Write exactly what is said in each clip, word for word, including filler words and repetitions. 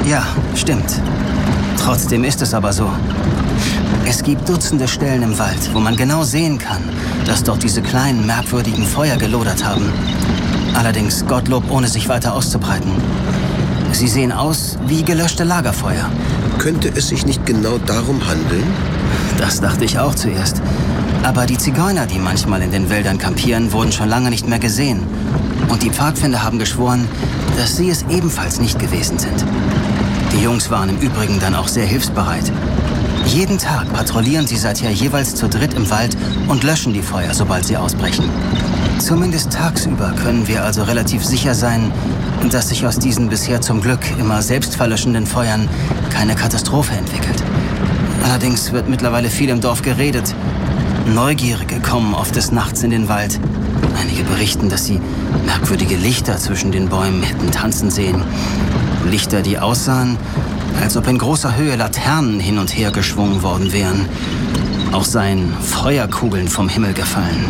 Ja, stimmt. Trotzdem ist es aber so. Es gibt Dutzende Stellen im Wald, wo man genau sehen kann, dass dort diese kleinen, merkwürdigen Feuer gelodert haben. Allerdings Gottlob, ohne sich weiter auszubreiten. Sie sehen aus wie gelöschte Lagerfeuer. Könnte es sich nicht genau darum handeln? Das dachte ich auch zuerst. Aber die Zigeuner, die manchmal in den Wäldern kampieren, wurden schon lange nicht mehr gesehen. Und die Pfadfinder haben geschworen, dass sie es ebenfalls nicht gewesen sind. Die Jungs waren im Übrigen dann auch sehr hilfsbereit. Jeden Tag patrouillieren sie seither jeweils zu dritt im Wald und löschen die Feuer, sobald sie ausbrechen. Zumindest tagsüber können wir also relativ sicher sein, dass sich aus diesen bisher zum Glück immer selbstverlöschenden Feuern keine Katastrophe entwickelt. Allerdings wird mittlerweile viel im Dorf geredet. Neugierige kommen oft des Nachts in den Wald. Einige berichten, dass sie merkwürdige Lichter zwischen den Bäumen hätten tanzen sehen. Lichter, die aussahen, als ob in großer Höhe Laternen hin und her geschwungen worden wären. Auch seien Feuerkugeln vom Himmel gefallen.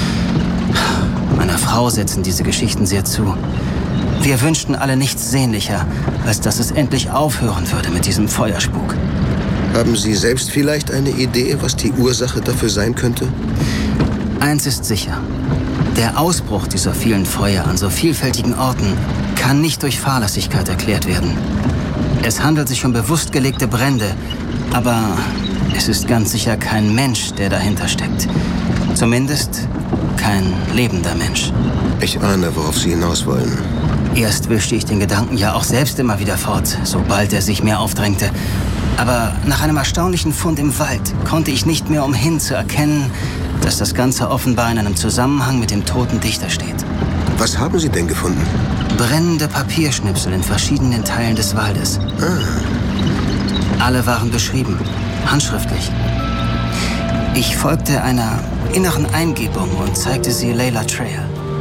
Meiner Frau setzen diese Geschichten sehr zu. Wir wünschten alle nichts sehnlicher, als dass es endlich aufhören würde mit diesem Feuerspuk. Haben Sie selbst vielleicht eine Idee, was die Ursache dafür sein könnte? Eins ist sicher. Der Ausbruch dieser vielen Feuer an so vielfältigen Orten kann nicht durch Fahrlässigkeit erklärt werden. Es handelt sich um bewusst gelegte Brände, aber es ist ganz sicher kein Mensch, der dahinter steckt. Zumindest kein lebender Mensch. Ich ahne, worauf Sie hinaus wollen. Erst wischte ich den Gedanken ja auch selbst immer wieder fort, sobald er sich mir aufdrängte. Aber nach einem erstaunlichen Fund im Wald konnte ich nicht mehr umhin zu erkennen, dass das Ganze offenbar in einem Zusammenhang mit dem toten Dichter steht. Was haben Sie denn gefunden? Brennende Papierschnipsel in verschiedenen Teilen des Waldes. Ah. Alle waren beschrieben, handschriftlich. Ich folgte einer inneren Eingebung und zeigte sie Layla Trail.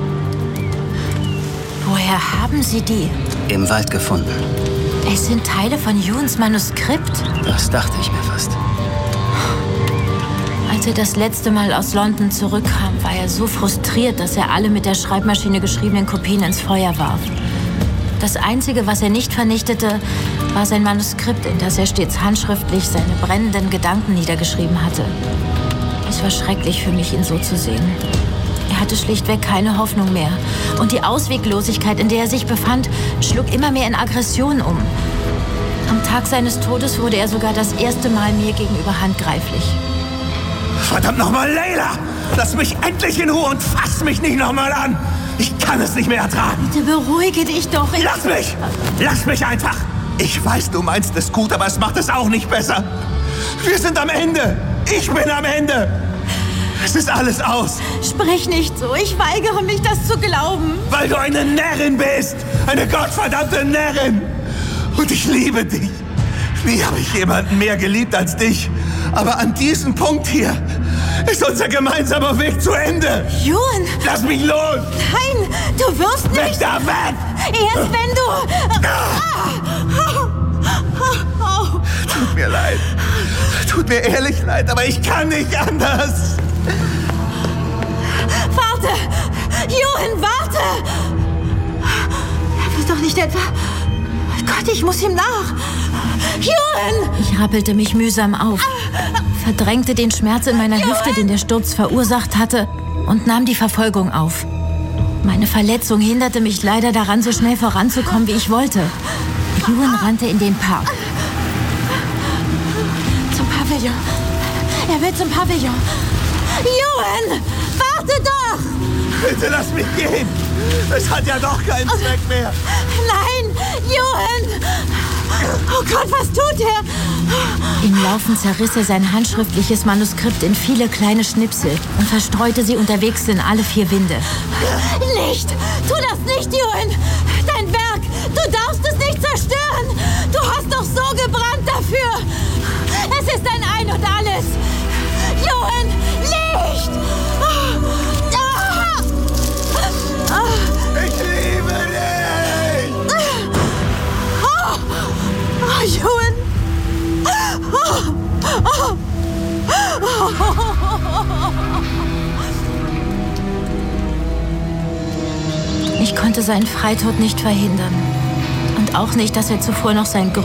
Woher haben Sie die? Im Wald gefunden. Es sind Teile von Juhens Manuskript. Das dachte ich mir fast. Als er das letzte Mal aus London zurückkam, war er so frustriert, dass er alle mit der Schreibmaschine geschriebenen Kopien ins Feuer warf. Das Einzige, was er nicht vernichtete, war sein Manuskript, in das er stets handschriftlich seine brennenden Gedanken niedergeschrieben hatte. Es war schrecklich für mich, ihn so zu sehen. Er hatte schlichtweg keine Hoffnung mehr. Und die Ausweglosigkeit, in der er sich befand, schlug immer mehr in Aggression um. Am Tag seines Todes wurde er sogar das erste Mal mir gegenüber handgreiflich. Verdammt nochmal, Layla! Lass mich endlich in Ruhe und fass mich nicht nochmal an! Ich kann es nicht mehr ertragen! Bitte beruhige dich doch! Ich Lass mich! Lass mich einfach! Ich weiß, du meinst es gut, aber es macht es auch nicht besser. Wir sind am Ende! Ich bin am Ende! Es ist alles aus! Sprich nicht so! Ich weigere mich, das zu glauben! Weil du eine Närrin bist! Eine gottverdammte Närrin! Und ich liebe dich! Nie habe ich jemanden mehr geliebt als dich. Aber an diesem Punkt hier ist unser gemeinsamer Weg zu Ende. Juhn! Lass mich los! Nein, du wirst nicht... Weg da, weg! Erst wenn du... Tut mir leid. Tut mir ehrlich leid, aber ich kann nicht anders. Warte! Juhn, warte! Er wird doch nicht etwa... Gott, ich muss ihm nach! Juhn! Ich rappelte mich mühsam auf, verdrängte den Schmerz in meiner Hüfte, den der Sturz verursacht hatte, und nahm die Verfolgung auf. Meine Verletzung hinderte mich leider daran, so schnell voranzukommen, wie ich wollte. Juhn rannte in den Park. Zum Pavillon. Er will zum Pavillon. Juhn! Warte doch! Bitte lass mich gehen! Es hat ja doch keinen Zweck mehr! Nein! Juhn! Oh Gott, was tut er? Im Laufen zerriss er sein handschriftliches Manuskript in viele kleine Schnipsel und verstreute sie unterwegs in alle vier Winde. Nicht! Tu das nicht, Juhn! Dein Werk! Du darfst es nicht zerstören! Du hast doch so gebrannt dafür! Es ist dein Ein und Alles! Juhn! Licht! Ich liebe dich! Oh, oh Juhn! Oh, oh, oh. Ich konnte seinen Freitod nicht verhindern. Und auch nicht, dass er zuvor noch sein